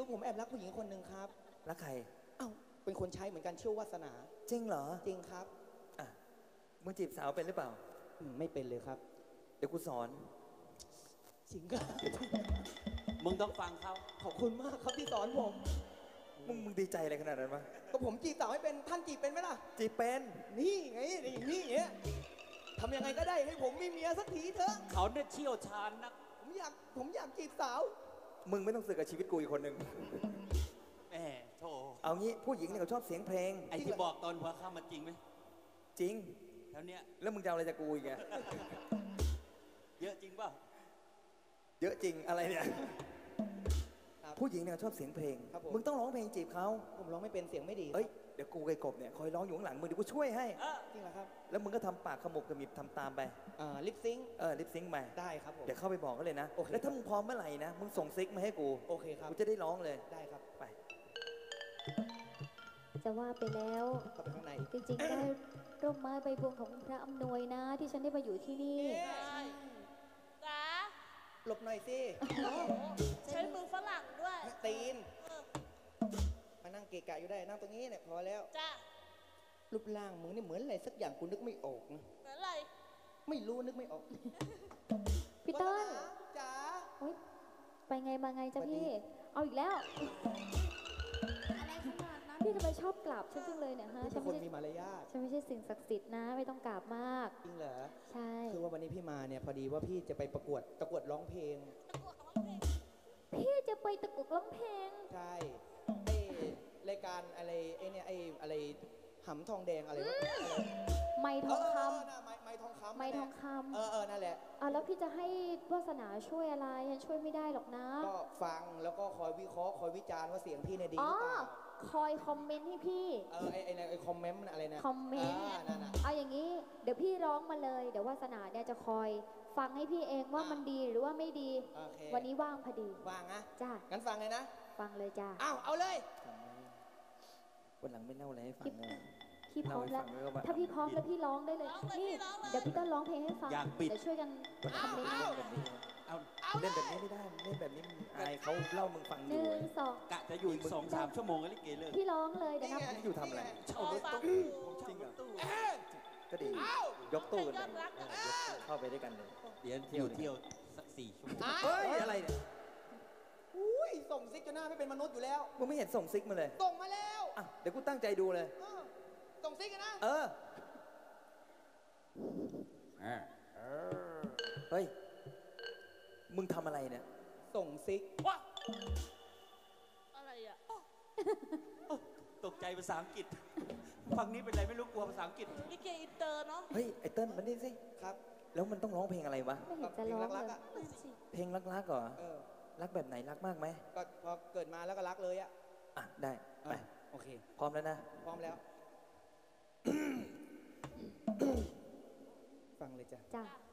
ผมแอบรักผู้หญิงคนหนึ่งครับรักใครเอ้าเป็นคนใช้เหมือนกันชื่อวาสนาจริงเหรอจริงครับอ่ะมึงจีบสาวเป็นหรือเปล่าไม่เป็นเลยครับเดี๋ยวกูสอนจริงครับมึงต้องฟังเขาขอบคุณมากครับที่สอนผมมึงดีใจอะไรขนาดนั้นวะก็ผมจีบสาวให้เป็นท่านจีบเป็นไหมล่ะจีบเป็นนี่ไงนี่เนี่ยทำยังไงก็ได้ให้ผมมีเมียสักทีเถอะเขาเนี่ยเชี่ยวชาญนักผมอยากจีบสาวมึงไม่ต้องสึกกับชีวิตกูอีกคนหนึ่งแหมโธ่เอางี้ผู้หญิงเนี่ยเขาชอบเสียงเพลงไอ้ที่บอกตอนหัวค่ำมันจริงไหมจริงแล้วเนี้ยแล้วมึงจะเอาอะไรจากกูอีกอะเยอะจริงป่ะเยอะจริงอะไรเนี่ยผู้หญิงเนี่ยชอบเสียงเพลงมึงต้องร้องเพลงจีบเขาผมร้องไม่เป็นเสียงไม่ดีเอ้ยเดี๋ยวกูไอ้กบเนี่ยคอยร้องอยู่ข้างหลังมึงเดี๋ยวกูช่วยให้จริงเหรอครับแล้วมึงก็ทำปากขมุบขมิบทำตามไปลิปซิงลิปซิงไปได้ครับผมเดี๋ยวเข้าไปบอกเขาเลยนะแล้วถ้ามึงพร้อมเมื่อไหร่นะมึงส่งซิกมาให้กูโอเคครับกูจะได้ร้องเลยได้ครับไปจะว่าไปแล้วเข้าไปข้างในจริงๆได้ร่มไม้ใบบัวของพระอำนวยนะที่ฉันได้มาอยู่ที่นี่จ๋าหลบหน่อยสิใช้มือฝรั่งด้วยตีนมานั่งเกะกะอยู่ได้นั่งตรงนี้เนี่ยพอแล้วจ้ารูปร่างมึงนี่เหมือนอะไรสักอย่างกูนึกไม่ออกนะเหมือนอะไรไม่รู้นึกไม่ออกพี่เติ้ลจ๋าไปไงมาไงจ้ะพี่เอาอีกแล้วอะไรขนาดนั้นพี่ทำไมชอบกราบฉันจังเลยเนี่ยฮะฉันไม่ใช่มีมารยาทฉันไม่ใช่สิ่งศักดิ์สิทธิ์นะไม่ต้องกราบมากจริงเหรอใช่คือว่าวันนี้พี่มาเนี่ยพอดีว่าพี่จะไปประกวดร้องเพลงพี่จะไปตะกุกร้องเพลงใช่ไอ้รายการอะไรไอ้เนี่ยไอ้อะไรหำทองแดงอะไรวะไม้ทองคำไม้ทองคำไม้ทองคำนั่นแหละแล้วพี่จะให้วาสนาช่วยอะไรฉันช่วยไม่ได้หรอกนะก็ฟังแล้วก็คอยวิเคราะห์คอยวิจารณ์ว่าเสียงพี่เนี่ยดีหรือเปล่าคอยคอมเมนต์ให้พี่ไอ้คอมเมนต์อะไรนะคอมเมนต์เอาอย่างนี้เดี๋ยวพี่ร้องมาเลยเดี๋ยววาสนาเนี่ยจะคอยฟังให้พี่เองว่ามันดีหรือว่าไม่ดีวันนี้ว่างพอดีว่างนะจ้างั้นฟังเลยนะฟังเลยจ้าเอาเลยวันหลังไม่เล่าอะไรให้ฟังเลยพี่พร้อมแล้วถ้าพี่พร้อมแล้วพี่ร้องได้เลยนี่เดี๋ยวพี่ต้นร้องเพลงให้ฟังเดี๋ยวช่วยกันคอมเมนต์แบบนี้เล่นแบบนี้ไม่ได้เล่นแบบนี้อายเขาเล่ามึงฟังอยู่ 1 2 กะจะอยู่อีก2-3 ชั่วโมงก็ลิเกเลยพี่ร้องเลยเดี๋ยวครับอยู่ทำอะไรเช่ารถตู้จริงเหรอก็ดียกตู้กันเข้าไปด้วยกันเลยเดี๋ยวเที่ยวสัก4 ชั่วโมงเฮ้ยอะไรเนี่ยส่งซิกจนหน้าไม่เป็นมนุษย์อยู่แล้วมึงไม่เห็นส่งซิกมาเลยส่งมาแล้วเดี๋ยวกูตั้งใจดูเลยส่งซิกกันนะเฮ้ยมึงทำอะไรเนี่ยส่งซิกว้าอะไรอ่ะตกใจภาษาอังกฤษฝั่งนี้เป็นไรไม่รู้กลัวภาษาอังกฤษลิเกอินเตอร์เนาะเฮ้ยไอ้เติ้ลมันนี่สิครับแล้วมันต้องร้องเพลงอะไรวะไม่เห็นจะร้องเลยเพลงรักๆเหรอรักแบบไหนรักมากไหมก็พอเกิดมาแล้วก็รักเลยได้ไปโอเคพร้อมแล้วนะพร้อมแล้วฟังเลยจ้ะจ้ะ